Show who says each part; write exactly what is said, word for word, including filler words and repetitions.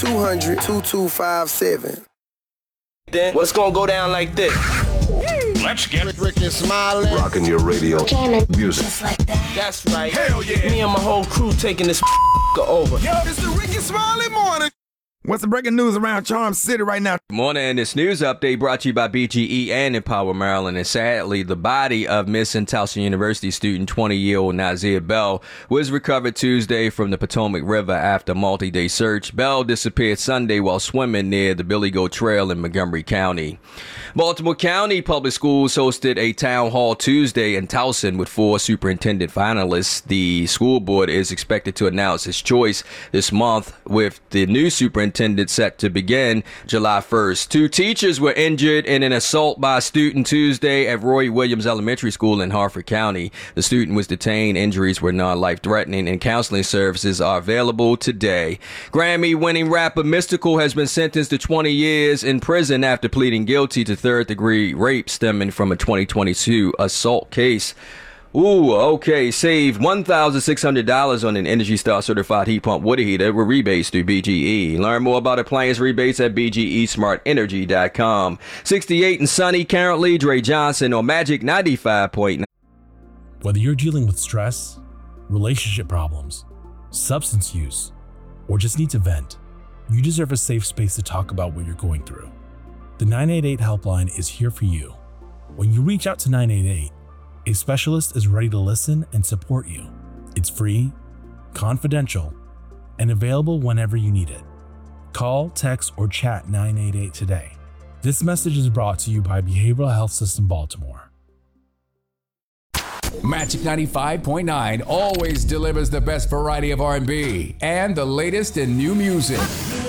Speaker 1: two hundred, two two five seven.
Speaker 2: Then what's gonna go down like this?
Speaker 3: Let's get
Speaker 4: Rick, Rick and Smiley.
Speaker 5: Rocking your radio.
Speaker 6: Jamming.
Speaker 5: Music.
Speaker 6: Just like that.
Speaker 2: That's right.
Speaker 3: Hell yeah.
Speaker 2: Me and my whole crew taking this over.
Speaker 3: Yo, it's the Rick and Smiley morning.
Speaker 7: What's the breaking news around Charm City right now?
Speaker 8: Morning, this news update brought to you by B G E and Empower Maryland. And sadly, the body of missing Towson University student twenty-year-old Nazir Bell was recovered Tuesday from the Potomac River after a multi-day search. Bell disappeared Sunday while swimming near the Billy Goat Trail in Montgomery County. Baltimore County Public Schools hosted a town hall Tuesday in Towson with four superintendent finalists. The school board is expected to announce its choice this month, with the new superintendent set to begin July first. Two teachers were injured in an assault by a student Tuesday at Roy Williams Elementary School in Harford County. The student was detained. Injuries were non-life-threatening, and counseling services are available today. Grammy-winning rapper Mystical has been sentenced to twenty years in prison after pleading guilty to third-degree rape stemming from a twenty twenty-two assault case. Ooh, okay. Save one thousand six hundred dollars on an Energy Star certified heat pump water heater with rebates through B G E. Learn more about appliance rebates at b g e smart energy dot com. sixty-eight and sunny currently. Dre Johnson on Magic ninety-five point nine.
Speaker 9: Whether you're dealing with stress, relationship problems, substance use, or just need to vent, you deserve a safe space to talk about what you're going through. The nine eight eight helpline is here for you. When you reach out to nine eight eight, a specialist is ready to listen and support you. It's free, confidential, and available whenever you need it. Call, text, or chat nine eight eight today. This message is brought to you by Behavioral Health System Baltimore.
Speaker 10: Magic ninety-five point nine always delivers the best variety of R and B and the latest in new music.